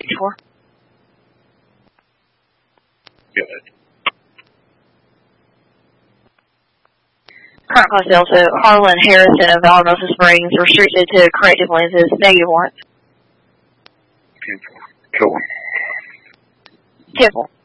64. Go ahead. Current cost Delta, Harlan Harrison of Valdosta Springs, restricted to corrective lenses, negative warrants. 10-4. Kill one. 10-4.